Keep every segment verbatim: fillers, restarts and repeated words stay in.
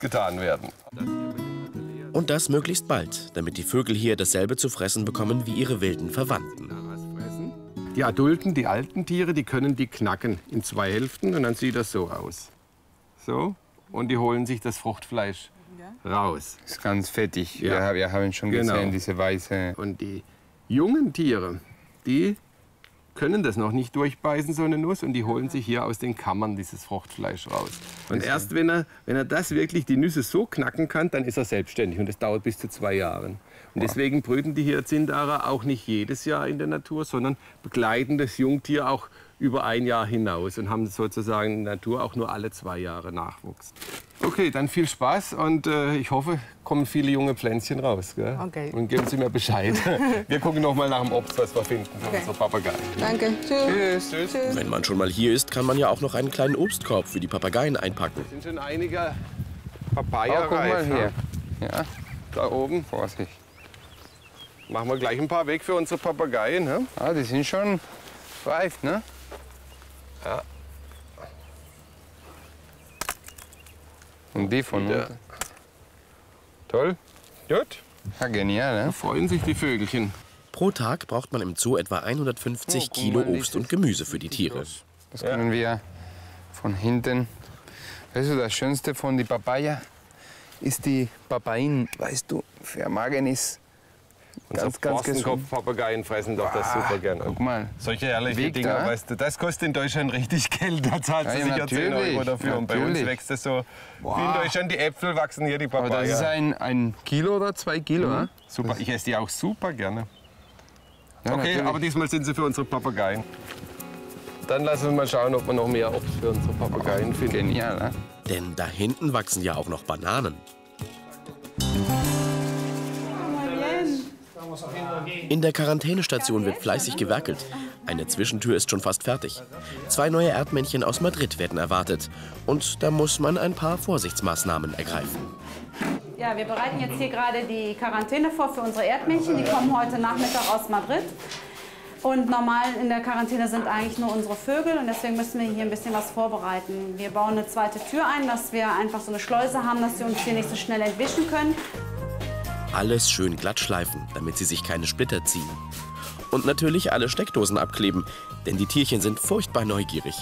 getan werden. Und das möglichst bald, damit die Vögel hier dasselbe zu fressen bekommen wie ihre wilden Verwandten. Die adulten, die alten Tiere, die können die knacken in zwei Hälften und dann sieht das so aus. So, und die holen sich das Fruchtfleisch raus. Das ist ganz fettig. Ja. Wir, wir haben schon Genau. gesehen, diese weiße. Und die jungen Tiere, die können das noch nicht durchbeißen, so eine Nuss, und die holen sich hier aus den Kammern dieses Fruchtfleisch raus. Und erst wenn er, wenn er das wirklich, die Nüsse so knacken kann, dann ist er selbstständig. Und das dauert bis zu zwei Jahren. Und deswegen brüten die Hyazintharer auch nicht jedes Jahr in der Natur, sondern begleiten das Jungtier auch über ein Jahr hinaus und haben sozusagen in der Natur auch nur alle zwei Jahre Nachwuchs. Okay, dann viel Spaß und äh, ich hoffe, kommen viele junge Pflänzchen raus. Gell? Okay. Und geben Sie mir Bescheid. Wir gucken noch mal nach dem Obst, was wir finden für Okay. unsere Papageien. Danke. Tschüss. Tschüss. Tschüss. Wenn man schon mal hier ist, kann man ja auch noch einen kleinen Obstkorb für die Papageien einpacken. Es sind schon einige Oh, Papaya guck mal reif. hier. Ne? Ja, Da oben. Vorsicht. Machen wir gleich ein paar weg für unsere Papageien. Ne? Ah, die sind schon reif, ne? Ja. Und die von Ja. unten. Toll. Gut. Ja, genial, Da ne? freuen sich die Vögelchen. Pro Tag braucht man im Zoo etwa hundertfünfzig Oh, guck Kilo mal, Obst und Gemüse für die Tiere. Das können wir von hinten. Weißt du, das Schönste von die Papaya ist die Papain. Weißt du, für Magen ist Unsere ganz, ganz gesund. Borstenkopf-Papageien fressen doch das super gerne. Guck mal. Solche herrliche Wiegt, Dinger, ja? weißt du, das kostet in Deutschland richtig Geld. Da zahlt Ja, sie ja, sicher zehn Euro natürlich, dafür. Und bei uns natürlich. wächst es so wie in Deutschland. Die Äpfel wachsen hier, die Aber Papaya. das ist ein, ein Kilo oder zwei Kilo, Mhm. ne? Super, ich esse die auch super gerne. Ja, Okay, natürlich. aber diesmal sind sie für unsere Papageien. Dann lassen wir mal schauen, ob wir noch mehr Obst für unsere Papageien finden. Genial, ne? Denn da hinten wachsen ja auch noch Bananen. In der Quarantänestation wird fleißig gewerkelt. Eine Zwischentür ist schon fast fertig. Zwei neue Erdmännchen aus Madrid werden erwartet. Und da muss man ein paar Vorsichtsmaßnahmen ergreifen. Ja, wir bereiten jetzt hier gerade die Quarantäne vor für unsere Erdmännchen. Die kommen heute Nachmittag aus Madrid. Und normal in der Quarantäne sind eigentlich nur unsere Vögel. Und deswegen müssen wir hier ein bisschen was vorbereiten. Wir bauen eine zweite Tür ein, dass wir einfach so eine Schleuse haben, dass sie uns hier nicht so schnell entwischen können. Alles schön glatt schleifen, damit sie sich keine Splitter ziehen. Und natürlich alle Steckdosen abkleben, denn die Tierchen sind furchtbar neugierig.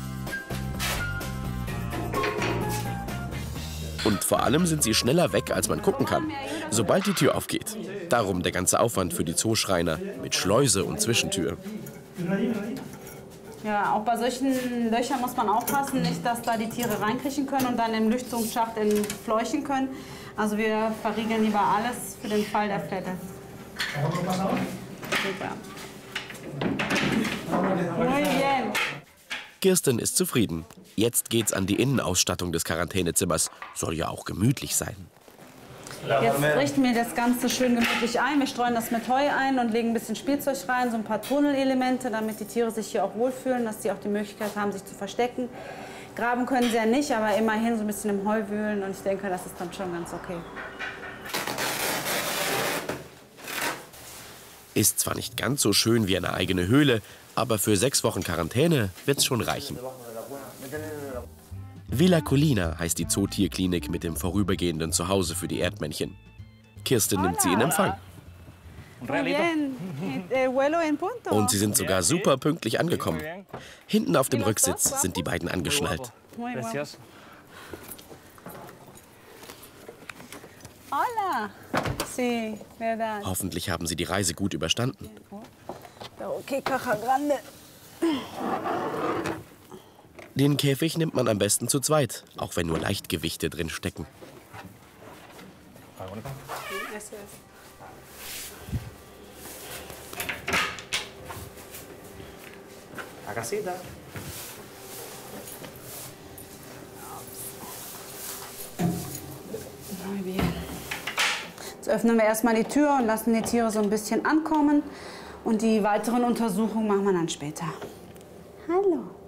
Und vor allem sind sie schneller weg, als man gucken kann, sobald die Tür aufgeht. Darum der ganze Aufwand für die Zooschreiner mit Schleuse und Zwischentür. Ja, auch bei solchen Löchern muss man aufpassen, nicht, dass da die Tiere reinkriechen können und dann im Lüftungsschacht entfleuchen können. Also wir verriegeln lieber alles für den Fall der Fälle. Super. Muy bien. Kirsten ist zufrieden. Jetzt geht's an die Innenausstattung des Quarantänezimmers. Soll ja auch gemütlich sein. Jetzt richten wir das Ganze schön gemütlich ein. Wir streuen das mit Heu ein und legen ein bisschen Spielzeug rein, so ein paar Tunnelelemente, damit die Tiere sich hier auch wohlfühlen, dass sie auch die Möglichkeit haben, sich zu verstecken. Graben können sie ja nicht, aber immerhin so ein bisschen im Heu wühlen und ich denke, das ist dann schon ganz okay. Ist zwar nicht ganz so schön wie eine eigene Höhle, aber für sechs Wochen Quarantäne wird's schon reichen. Villa Colina heißt die Zootierklinik mit dem vorübergehenden Zuhause für die Erdmännchen. Kirsten nimmt sie in Empfang. Muy bien. El vuelo en punto. Und sie sind sogar super pünktlich angekommen. Hinten auf dem Rücksitz sind die beiden angeschnallt. Muy guapo. Hola. Sí, verdad. Hoffentlich haben sie die Reise gut überstanden. Okay, caja grande. Den Käfig nimmt man am besten zu zweit, auch wenn nur Leichtgewichte drin stecken. Jetzt öffnen wir erstmal die Tür und lassen die Tiere so ein bisschen ankommen. Und die weiteren Untersuchungen machen wir dann später. Hallo.